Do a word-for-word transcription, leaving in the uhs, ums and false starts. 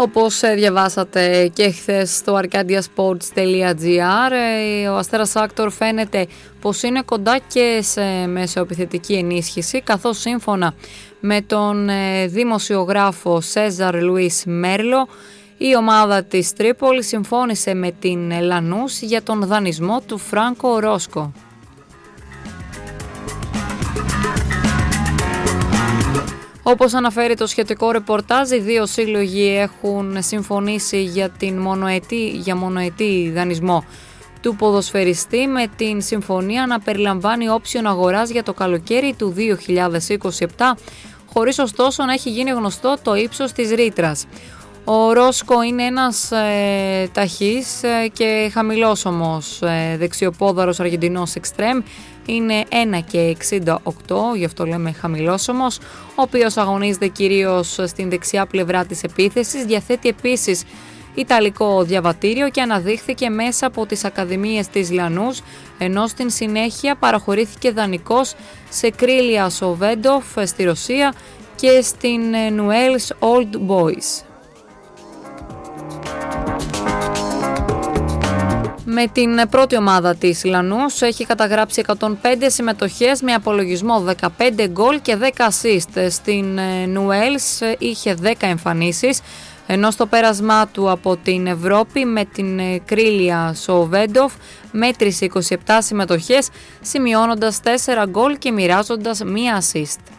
Όπως διαβάσατε και χθες στο arcadiasports.gr, ο Αστέρας Άκτορ φαίνεται πως είναι κοντά και σε μεσοεπιθετική ενίσχυση, καθώς σύμφωνα με τον δημοσιογράφο Σέζαρ Λουίς Μέρλο, η ομάδα της Τρίπολη συμφώνησε με την Λανούς για τον δανεισμό του Φράνκο Ρόσκο. Όπως αναφέρει το σχετικό ρεπορτάζ, οι δύο σύλλογοι έχουν συμφωνήσει για, την μονοετή, για μονοετή δανεισμό του ποδοσφαιριστή, με την συμφωνία να περιλαμβάνει όψιον αγοράς για το καλοκαίρι του δύο χιλιάδες είκοσι επτά, χωρίς ωστόσο να έχει γίνει γνωστό το ύψος της ρήτρας. Ο Ρόσκο είναι ένας ε, ταχύς ε, και χαμηλόσωμος ε, δεξιοπόδαρος Αργεντινός εξτρέμ. Είναι ένα και εξήντα οκτώ, γι' αυτό λέμε χαμηλόσωμος, ο οποίος αγωνίζεται κυρίως στην δεξιά πλευρά της επίθεσης. Διαθέτει επίσης ιταλικό διαβατήριο και αναδείχθηκε μέσα από τις ακαδημίες της Λανούς, ενώ στην συνέχεια παραχωρήθηκε δανεικός σε Κρίλια Σοβέντοφ στη Ρωσία και στην Newell's Old Boys. Με την πρώτη ομάδα της Λανούς έχει καταγράψει εκατόν πέντε συμμετοχές με απολογισμό δεκαπέντε γκολ και δέκα assist. Στην Newell's είχε δέκα εμφανίσεις, ενώ στο πέρασμά του από την Ευρώπη με την Κρίλια Σοβέντοφ μέτρησε είκοσι επτά συμμετοχές, σημειώνοντας τέσσερα γκολ και μοιράζοντας μία assist.